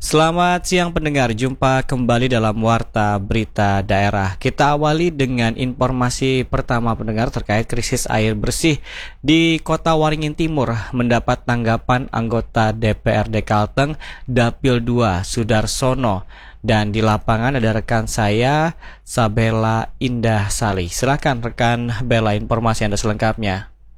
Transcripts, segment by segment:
Selamat siang pendengar, jumpa kembali dalam Warta Berita Daerah. Kita awali dengan informasi pertama pendengar terkait krisis air bersih di Kota Waringin Timur mendapat tanggapan anggota DPRD Kalteng Dapil 2 Sudarsono. Dan di lapangan ada rekan saya Sabella Indah Sali. Silakan rekan Bella informasi Anda selengkapnya.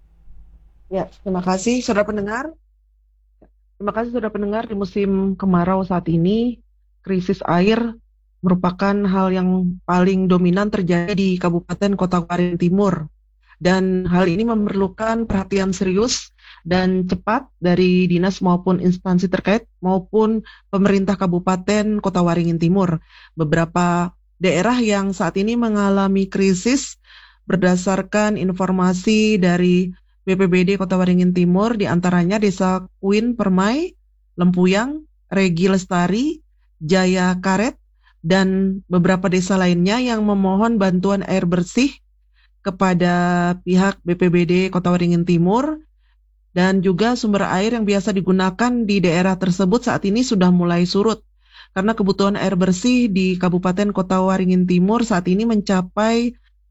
Ya, terima kasih saudara pendengar. Terima kasih saudara pendengar, di musim kemarau saat ini, krisis air merupakan hal yang paling dominan terjadi di Kabupaten Kota Waringin Timur. Dan hal ini memerlukan perhatian serius dan cepat dari dinas maupun instansi terkait maupun pemerintah Kabupaten Kota Waringin Timur. Beberapa daerah yang saat ini mengalami krisis berdasarkan informasi dari BPBD Kota Waringin Timur, diantaranya Desa Kuin Permai, Lempuyang, Regi Lestari, Jaya Karet, dan beberapa desa lainnya yang memohon bantuan air bersih kepada pihak BPBD Kota Waringin Timur, dan juga sumber air yang biasa digunakan di daerah tersebut saat ini sudah mulai surut. Karena kebutuhan air bersih di Kabupaten Kota Waringin Timur saat ini mencapai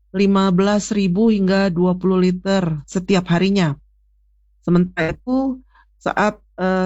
15.000 hingga 20 liter setiap harinya. Sementara itu, saat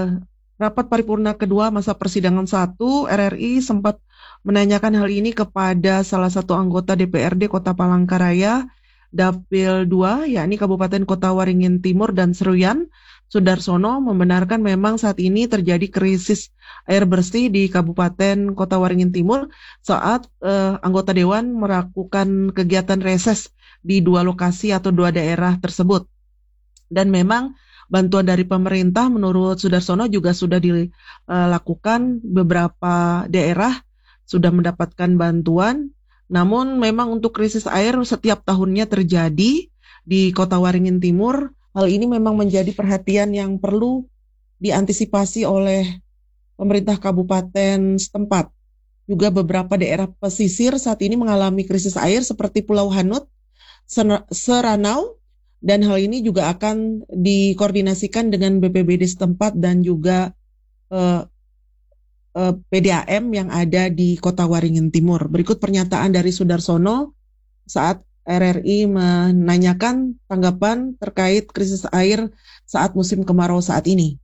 rapat paripurna kedua masa persidangan 1, RRI sempat menanyakan hal ini kepada salah satu anggota DPRD Kota Palangkaraya, Dapil 2, yakni Kabupaten Kota Waringin Timur dan Seruyan. Sudarsono membenarkan memang saat ini terjadi krisis air bersih di Kabupaten Kota Waringin Timur saat anggota Dewan melakukan kegiatan reses di 2 lokasi atau 2 daerah tersebut. Dan memang bantuan dari pemerintah menurut Sudarsono juga sudah dilakukan, beberapa daerah sudah mendapatkan bantuan. Namun memang untuk krisis air setiap tahunnya terjadi di Kota Waringin Timur. Hal ini memang menjadi perhatian yang perlu diantisipasi oleh pemerintah kabupaten setempat. Juga beberapa daerah pesisir saat ini mengalami krisis air seperti Pulau Hanut, Seranau, dan hal ini juga akan dikoordinasikan dengan BPBD setempat dan juga PDAM yang ada di Kota Waringin Timur. Berikut pernyataan dari Sudarsono saat RRI menanyakan tanggapan terkait krisis air saat musim kemarau saat ini.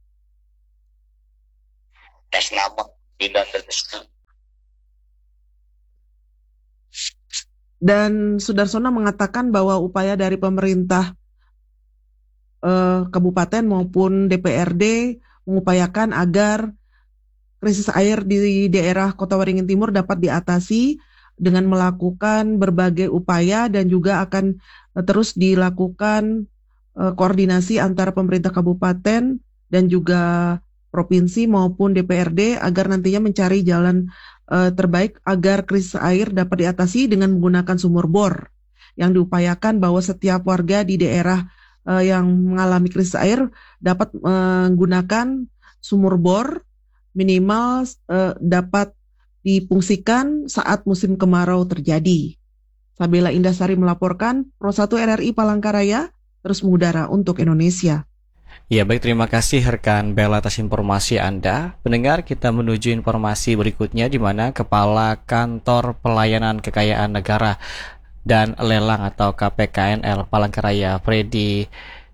Dan Sudarsono mengatakan bahwa upaya dari pemerintah kabupaten maupun DPRD mengupayakan agar krisis air di daerah Kota Waringin Timur dapat diatasi dengan melakukan berbagai upaya, dan juga akan terus dilakukan koordinasi antara pemerintah kabupaten dan juga provinsi maupun DPRD agar nantinya mencari jalan terbaik agar krisis air dapat diatasi dengan menggunakan sumur bor. Yang diupayakan bahwa setiap warga di daerah yang mengalami krisis air dapat menggunakan sumur bor minimal dapat difungsikan saat musim kemarau terjadi. Sabella Indah Sari melaporkan, Pro 1 RRI Palangkaraya terus mengudara untuk Indonesia. Ya baik, terima kasih rekan Bella atas informasi Anda. Pendengar, kita menuju informasi berikutnya di mana Kepala Kantor Pelayanan Kekayaan Negara dan Lelang atau KPKNL Palangkaraya Freddy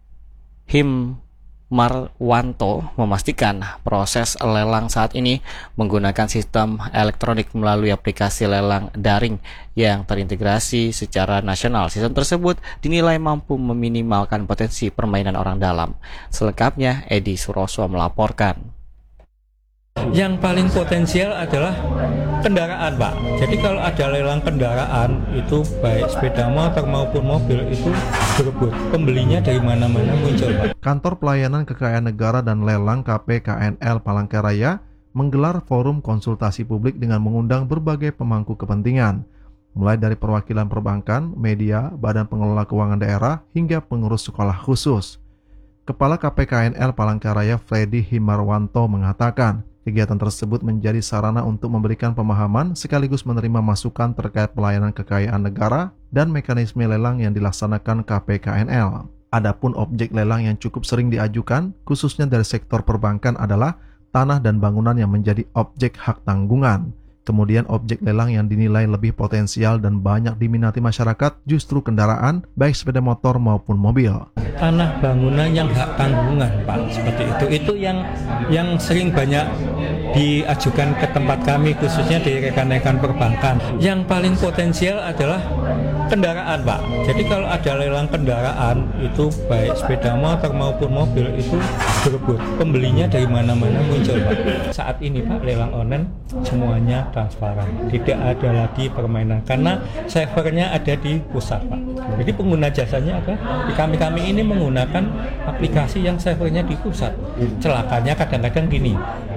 Himarwanto memastikan proses lelang saat ini menggunakan sistem elektronik melalui aplikasi lelang daring yang terintegrasi secara nasional. Sistem tersebut dinilai mampu meminimalkan potensi permainan orang dalam. Selengkapnya, Edi Suroso melaporkan. Yang paling potensial adalah kendaraan, Pak. Jadi kalau ada lelang kendaraan itu baik sepeda motor maupun mobil itu berebut. Pembelinya dari mana-mana muncul, Pak. Kantor Pelayanan Kekayaan Negara dan Lelang KPKNL Palangkaraya menggelar forum konsultasi publik dengan mengundang berbagai pemangku kepentingan, mulai dari perwakilan perbankan, media, badan pengelola keuangan daerah, hingga pengurus sekolah khusus. Kepala KPKNL Palangkaraya Freddy Himarwanto mengatakan, kegiatan tersebut menjadi sarana untuk memberikan pemahaman sekaligus menerima masukan terkait pelayanan kekayaan negara dan mekanisme lelang yang dilaksanakan KPKNL. Adapun objek lelang yang cukup sering diajukan, khususnya dari sektor perbankan adalah tanah dan bangunan yang menjadi objek hak tanggungan. Kemudian objek lelang yang dinilai lebih potensial dan banyak diminati masyarakat justru kendaraan, baik sepeda motor maupun mobil. Tanah bangunan yang hak tanggungan, Pak, seperti itu. Itu yang sering banyak diajukan ke tempat kami, khususnya di rekan-rekan perbankan. Yang paling potensial adalah kendaraan, Pak. Jadi kalau ada lelang kendaraan, itu baik sepeda motor maupun mobil itu berebut. Pembelinya dari mana-mana muncul, Pak. Saat ini, Pak, lelang online semuanya transparan. Tidak ada lagi permainan karena servernya ada di pusat, Pak. Jadi pengguna jasanya ada di kami ini menggunakan aplikasi yang servernya di pusat. Celakanya kadang-kadang gini.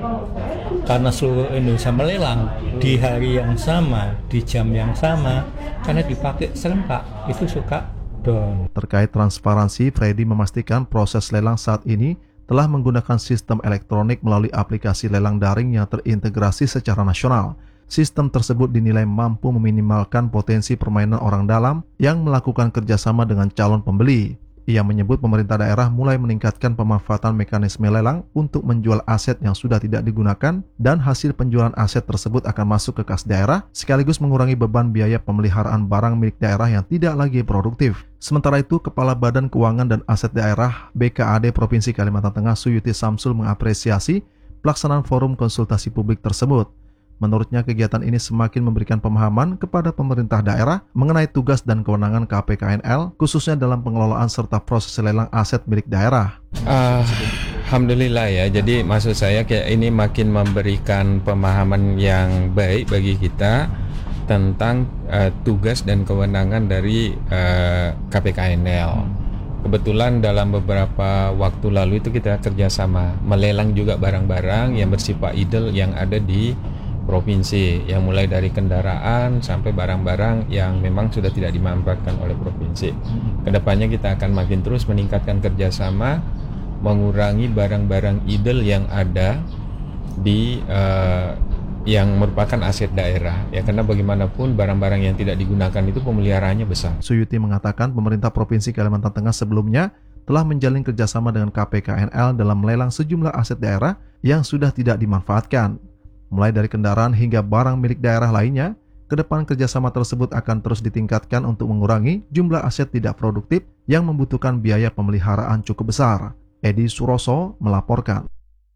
Karena seluruh Indonesia melelang di hari yang sama, di jam yang sama, karena dipakai serentak, itu suka down. Terkait transparansi, Freddy memastikan proses lelang saat ini telah menggunakan sistem elektronik melalui aplikasi lelang daring yang terintegrasi secara nasional. Sistem tersebut dinilai mampu meminimalkan potensi permainan orang dalam yang melakukan kerjasama dengan calon pembeli. Ia menyebut pemerintah daerah mulai meningkatkan pemanfaatan mekanisme lelang untuk menjual aset yang sudah tidak digunakan dan hasil penjualan aset tersebut akan masuk ke kas daerah sekaligus mengurangi beban biaya pemeliharaan barang milik daerah yang tidak lagi produktif. Sementara itu, Kepala Badan Keuangan dan Aset Daerah BKAD Provinsi Kalimantan Tengah Suyuti Samsul mengapresiasi pelaksanaan forum konsultasi publik tersebut. Menurutnya, kegiatan ini semakin memberikan pemahaman kepada pemerintah daerah mengenai tugas dan kewenangan KPKNL, khususnya dalam pengelolaan serta proses lelang aset milik daerah. Alhamdulillah ya, jadi maksud saya kayak ini makin memberikan pemahaman yang baik bagi kita tentang tugas dan kewenangan dari KPKNL. Kebetulan dalam beberapa waktu lalu itu kita kerjasama melelang juga barang-barang yang bersifat idle yang ada di provinsi, yang mulai dari kendaraan sampai barang-barang yang memang sudah tidak dimanfaatkan oleh provinsi. Kedepannya kita akan makin terus meningkatkan kerjasama, mengurangi barang-barang idle yang ada di yang merupakan aset daerah. Ya, karena bagaimanapun barang-barang yang tidak digunakan itu pemeliharaannya besar. Suyuti mengatakan pemerintah Provinsi Kalimantan Tengah sebelumnya telah menjalin kerjasama dengan KPKNL dalam melelang sejumlah aset daerah yang sudah tidak dimanfaatkan. Mulai dari kendaraan hingga barang milik daerah lainnya, ke depan kerjasama tersebut akan terus ditingkatkan untuk mengurangi jumlah aset tidak produktif yang membutuhkan biaya pemeliharaan cukup besar. Edi Suroso melaporkan.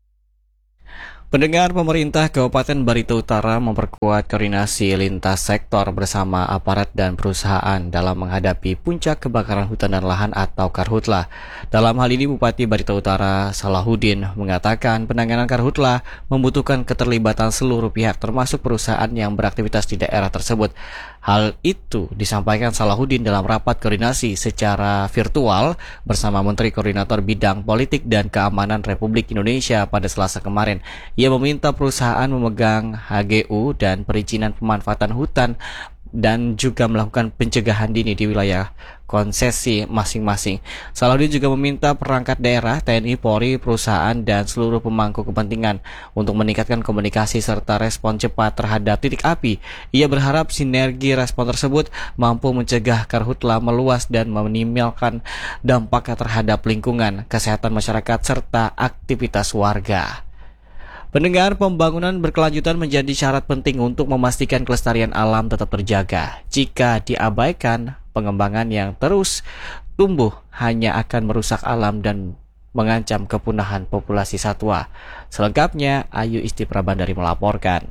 Pendengar, pemerintah Kabupaten Barito Utara memperkuat koordinasi lintas sektor bersama aparat dan perusahaan dalam menghadapi puncak kebakaran hutan dan lahan atau Karhutlah. Dalam hal ini, Bupati Barito Utara Salahuddin mengatakan penanganan Karhutlah membutuhkan keterlibatan seluruh pihak termasuk perusahaan yang beraktivitas di daerah tersebut. Hal itu disampaikan Salahuddin dalam rapat koordinasi secara virtual bersama Menteri Koordinator Bidang Politik dan Keamanan Republik Indonesia pada Selasa kemarin. Ia meminta perusahaan memegang HGU dan perizinan pemanfaatan hutan dan juga melakukan pencegahan dini di wilayah konsesi masing-masing. Salahuddin juga meminta perangkat daerah, TNI, Polri, perusahaan, dan seluruh pemangku kepentingan untuk meningkatkan komunikasi serta respon cepat terhadap titik api. Ia berharap sinergi respon tersebut mampu mencegah Karhutlah meluas dan meminimalkan dampaknya terhadap lingkungan, kesehatan masyarakat, serta aktivitas warga. Pendengar, pembangunan berkelanjutan menjadi syarat penting untuk memastikan kelestarian alam tetap terjaga. Jika diabaikan, pengembangan yang terus tumbuh hanya akan merusak alam dan mengancam kepunahan populasi satwa. Selengkapnya, Ayu Istiprabandari melaporkan.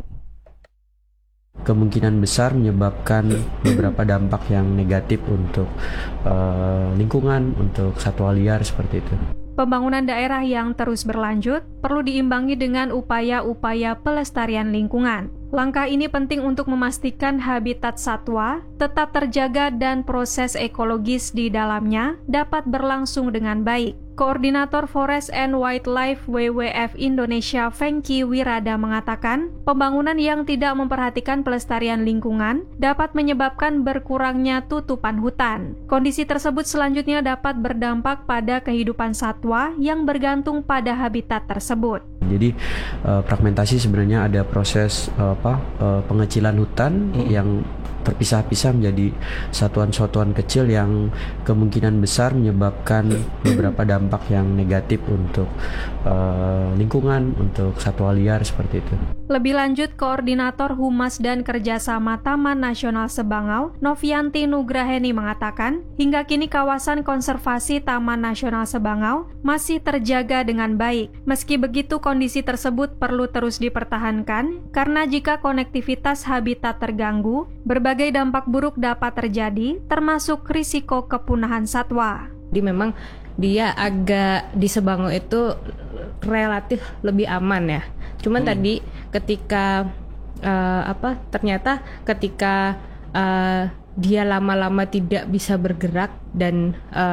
Kemungkinan besar menyebabkan beberapa dampak yang negatif untuk lingkungan, untuk satwa liar seperti itu. Pembangunan daerah yang terus berlanjut perlu diimbangi dengan upaya-upaya pelestarian lingkungan. Langkah ini penting untuk memastikan habitat satwa tetap terjaga dan proses ekologis di dalamnya dapat berlangsung dengan baik. Koordinator Forest and Wildlife WWF Indonesia Fengki Wirada mengatakan, pembangunan yang tidak memperhatikan pelestarian lingkungan dapat menyebabkan berkurangnya tutupan hutan. Kondisi tersebut selanjutnya dapat berdampak pada kehidupan satwa yang bergantung pada habitat tersebut. Jadi fragmentasi sebenarnya ada proses pengecilan hutan yang terpisah-pisah menjadi satuan-satuan kecil yang kemungkinan besar menyebabkan beberapa dampak dampak yang negatif untuk lingkungan, untuk satwa liar seperti itu. Lebih lanjut, Koordinator Humas dan Kerjasama Taman Nasional Sebangau, Novianti Nugraheni mengatakan, hingga kini kawasan konservasi Taman Nasional Sebangau masih terjaga dengan baik. Meski begitu, kondisi tersebut perlu terus dipertahankan, karena jika konektivitas habitat terganggu, berbagai dampak buruk dapat terjadi, termasuk risiko kepunahan satwa. Jadi memang dia agak di Sebangau itu relatif lebih aman ya. Cuman tadi ketika ternyata ketika dia lama-lama tidak bisa bergerak dan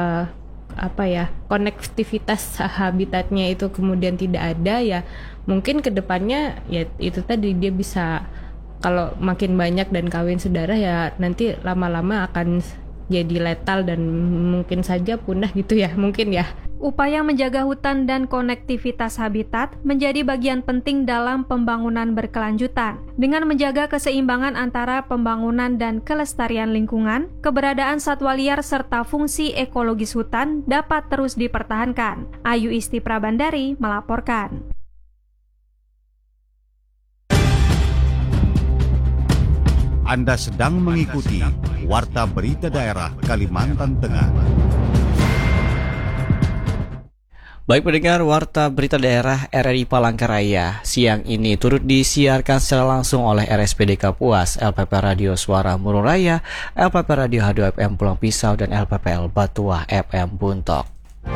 konektivitas habitatnya itu kemudian tidak ada, ya mungkin kedepannya ya itu tadi dia bisa, kalau makin banyak dan kawin saudara ya nanti lama-lama akan jadi letal dan mungkin saja punah gitu ya, mungkin ya. Upaya menjaga hutan dan konektivitas habitat menjadi bagian penting dalam pembangunan berkelanjutan. Dengan menjaga keseimbangan antara pembangunan dan kelestarian lingkungan, keberadaan satwa liar serta fungsi ekologis hutan dapat terus dipertahankan. Ayu Isti Prabandari melaporkan. Anda sedang mengikuti Warta Berita Daerah Kalimantan Tengah. Baik pendengar, Warta Berita Daerah RRI Palangkaraya siang ini turut disiarkan secara langsung oleh RSPD Kapuas, LPP Radio Suara Murung Raya, LPP Radio H2FM Pulang Pisau, dan LPPL Batuah FM Buntok.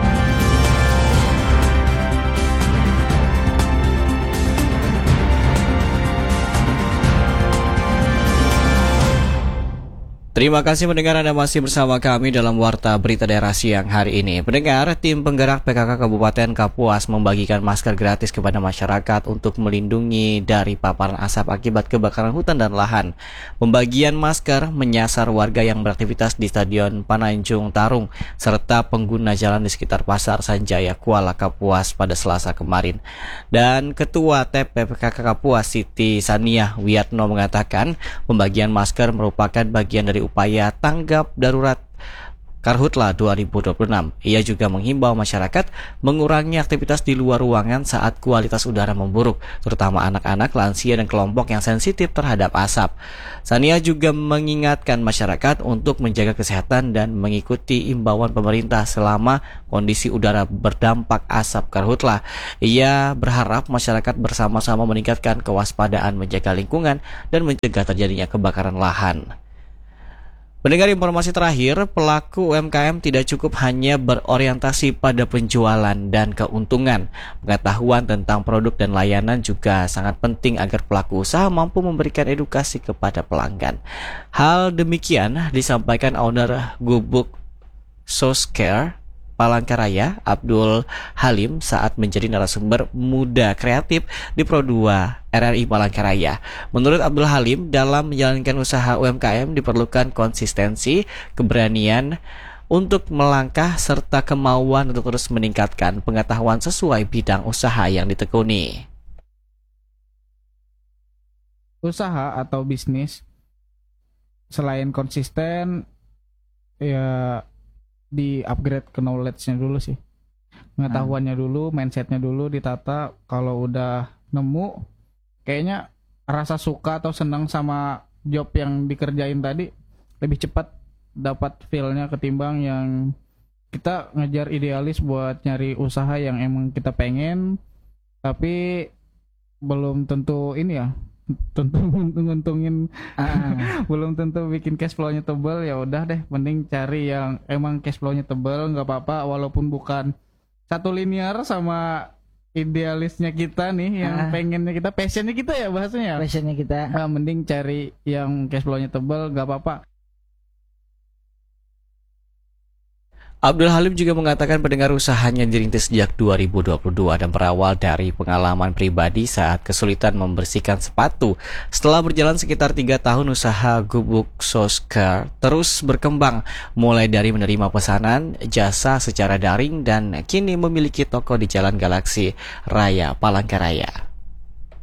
Terima kasih pendengar, Anda masih bersama kami dalam Warta Berita Daerah siang hari ini. Pendengar, tim penggerak PKK Kabupaten Kapuas membagikan masker gratis kepada masyarakat untuk melindungi dari paparan asap akibat kebakaran hutan dan lahan. Pembagian masker menyasar warga yang beraktivitas di Stadion Pananjung Tarung serta pengguna jalan di sekitar Pasar Sanjaya, Kuala Kapuas pada Selasa kemarin. Dan Ketua TP PKK Kapuas Siti Saniah Wiyatno mengatakan pembagian masker merupakan bagian dari upaya tanggap darurat Karhutla 2026. Ia juga menghimbau masyarakat mengurangi aktivitas di luar ruangan saat kualitas udara memburuk, terutama anak-anak, lansia, dan kelompok yang sensitif terhadap asap. Sania juga mengingatkan masyarakat untuk menjaga kesehatan dan mengikuti imbauan pemerintah selama kondisi udara berdampak asap Karhutla. Ia berharap masyarakat bersama-sama meningkatkan kewaspadaan, menjaga lingkungan, dan mencegah terjadinya kebakaran lahan. Mendengar informasi terakhir, pelaku UMKM tidak cukup hanya berorientasi pada penjualan dan keuntungan. Pengetahuan tentang produk dan layanan juga sangat penting agar pelaku usaha mampu memberikan edukasi kepada pelanggan. Hal demikian disampaikan owner Gubuk Soskare Palangkaraya, Abdul Halim, saat menjadi narasumber muda kreatif di Pro 2 RRI Palangkaraya. Menurut Abdul Halim, dalam menjalankan usaha UMKM diperlukan konsistensi, keberanian untuk melangkah, serta kemauan untuk terus meningkatkan pengetahuan sesuai bidang usaha yang ditekuni. Usaha atau bisnis selain konsisten, ya di upgrade ke knowledge-nya dulu sih, pengetahuannya dulu, mindset-nya dulu ditata. Kalau udah nemu, kayaknya rasa suka atau senang sama job yang dikerjain tadi lebih cepat dapat feel-nya ketimbang yang kita ngejar idealis buat nyari usaha yang emang kita pengen tapi belum tentu ini ya, tentu nguntungin, belum tentu bikin cash flow-nya tebal. Ya udah deh, mending cari yang emang cash flow-nya tebal, nggak apa-apa walaupun bukan satu linear sama idealisnya kita nih, yang pengennya kita, passionnya kita ya bahasanya. Passionnya kita. Mending cari yang cash flow-nya tebal, nggak apa-apa. Abdul Halim juga mengatakan pendengar usahanya dirintis sejak 2022 dan berawal dari pengalaman pribadi saat kesulitan membersihkan sepatu. Setelah berjalan sekitar 3 tahun, usaha Gubuk Soskare terus berkembang, mulai dari menerima pesanan jasa secara daring dan kini memiliki toko di Jalan Galaksi Raya Palangkaraya.